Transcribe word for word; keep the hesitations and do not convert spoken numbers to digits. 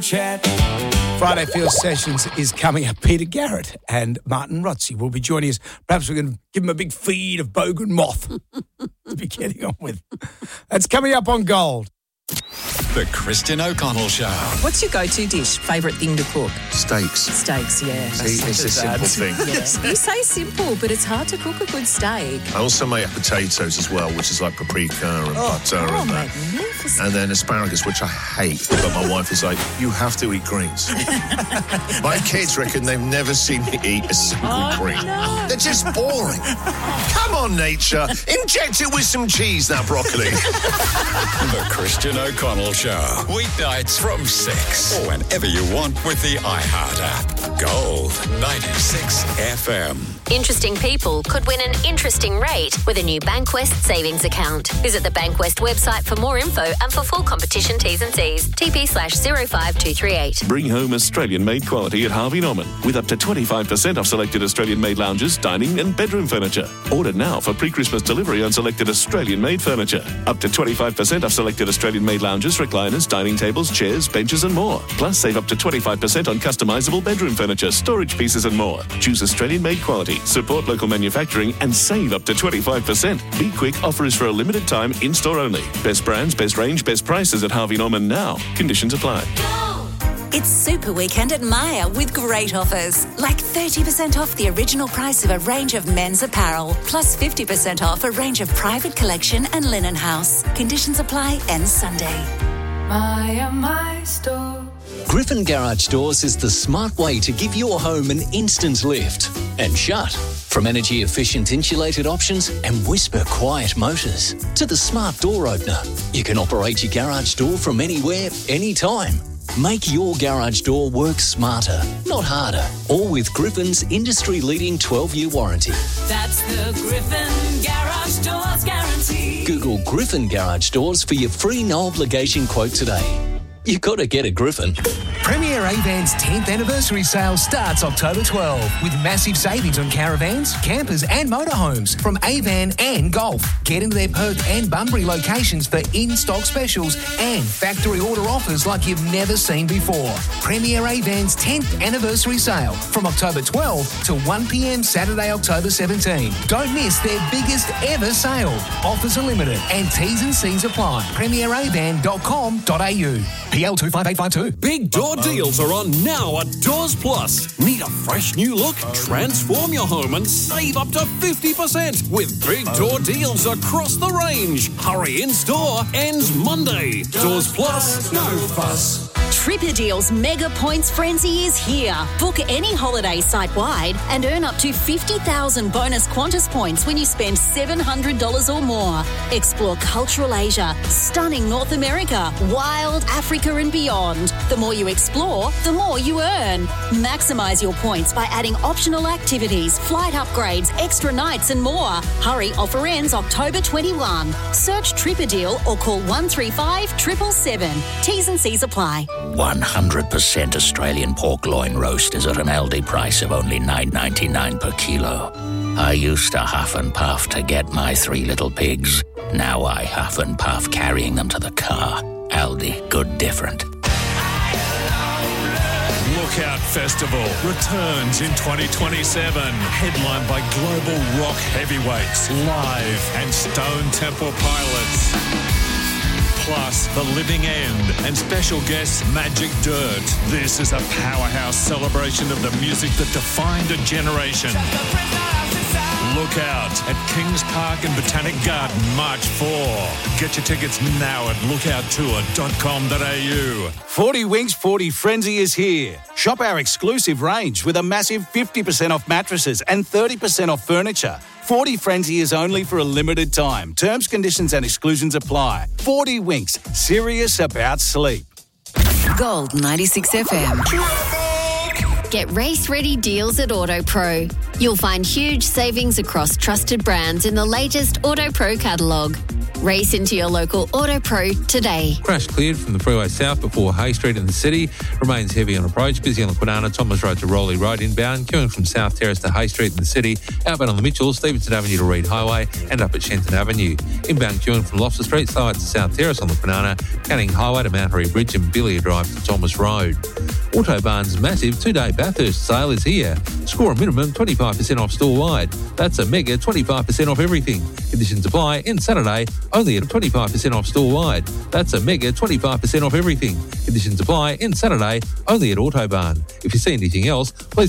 Chat. Friday Field Sessions is coming up. Peter Garrett and Martin Rotzi will be joining us. Perhaps we can give them a big feed of bogan moth to be getting on with. That's coming up on Gold. The Christian O'Connell Show. What's your go-to dish? Favourite thing to cook? Steaks. Steaks, yeah. See, it's a simple thing. Yeah. You say simple, but it's hard to cook a good steak. I also make potatoes as well, which is like paprika and Oh, butter oh and that. magnificent. And then asparagus, which I hate. But my wife is like, you have to eat greens. My kids reckon they've never seen me eat a single Oh, green. no. They're just boring. Come on, nature. Inject it with some cheese, that broccoli. The Christian O'Connell Show. Weeknights from six. Or whenever you want with the iHeart app. Gold ninety-six F M. Interesting people could win an interesting rate with a new Bankwest savings account. Visit the Bankwest website for more info and for full competition T's and C's. T P slash zero five two three eight. Bring home Australian-made quality at Harvey Norman with up to twenty-five percent off selected Australian-made lounges, dining and bedroom furniture. Order now for pre-Christmas delivery on selected Australian-made furniture. Up to twenty-five percent off selected Australian-made lounges, recliners, dining tables, chairs, benches and more. Plus, save up to twenty-five percent on customisable bedroom furniture, storage pieces and more. Choose Australian-made quality, support local manufacturing and save up to twenty-five percent. Be quick, offer is for a limited time, in-store only. Best brands, best range, best prices at Harvey Norman now. Conditions apply. It's Super Weekend at Myer with great offers, like thirty percent off the original price of a range of men's apparel, plus fifty percent off a range of private collection and linen house. Conditions apply end Sunday. Myer, my store. Griffin Garage Doors is the smart way to give your home an instant lift and shut. From energy-efficient insulated options and whisper quiet motors to the smart door opener, you can operate your garage door from anywhere, anytime. Make your garage door work smarter, not harder. All with Griffin's industry-leading twelve-year warranty. That's the Griffin Garage Doors guarantee. Google Griffin Garage Doors for your free no-obligation quote today. You got to get a Griffin. Premier Avan's tenth anniversary sale starts October twelfth with massive savings on caravans, campers and motorhomes from Avan and Golf. Get into their Perth and Bunbury locations for in-stock specials and factory order offers like you've never seen before. Premier Avan's tenth anniversary sale from October twelfth to one p.m. Saturday, October seventeenth. Don't miss their biggest ever sale. Offers are limited and T's and C's apply. premier avan dot com dot a u. P L two five eight five two. Big door deals are on now at Doors Plus. Need a fresh new look? Transform your home and save up to fifty percent with big door deals across the range. Hurry, in store ends Monday. Doors Plus, no fuss. Tripper Deals Mega Points Frenzy is here. Book any holiday site-wide and earn up to fifty thousand bonus Qantas points when you spend seven hundred dollars or more. Explore cultural Asia, stunning North America, wild Africa and beyond. The more you explore, the more you earn. Maximise your points by adding optional activities, flight upgrades, extra nights and more. Hurry, offer ends October twenty-first. Search Tripper Deal or call one three five, seven seven seven. T's and C's apply. one hundred percent Australian pork loin roast is at an Aldi price of only nine ninety-nine per kilo. I used to huff and puff to get my three little pigs. Now I huff and puff carrying them to the car. Aldi, good different. Lookout Festival returns in twenty twenty-seven, headlined by global rock heavyweights, Live and Stone Temple Pilots. Plus, The Living End and special guests Magic Dirt. This is a powerhouse celebration of the music that defined a generation. Look out at Kings Park and Botanic Garden, March fourth. Get your tickets now at lookout tour dot com dot a u. forty Winks forty Frenzy is here. Shop our exclusive range with a massive fifty percent off mattresses and thirty percent off furniture. forty Frenzy is only for a limited time. Terms, conditions and exclusions apply. forty Winks, serious about sleep. Gold ninety-six F M. Get race-ready deals at AutoPro. You'll find huge savings across trusted brands in the latest AutoPro catalogue. Race into your local Auto Pro today. Crash cleared from the freeway south before Hay Street in the city. Remains heavy on approach. Busy on the Quinana, Thomas Road to Rowley Road inbound. Queuing from South Terrace to Hay Street in the city. Outbound on the Mitchell, Stevenson Avenue to Reed Highway and up at Shenton Avenue. Inbound queuing from Lobster Street, slow to South Terrace on the Quinana. Canning Highway to Mount Harry Bridge and Billiard Drive to Thomas Road. Autobarn's massive two-day Bathurst sale is here. Score a minimum twenty-five percent off store-wide. That's a mega twenty-five percent off everything. Conditions apply. End Saturday, only at twenty-five percent off store-wide. That's a mega twenty-five percent off everything. Conditions apply. End Saturday, only at Autobarn. If you see anything else, please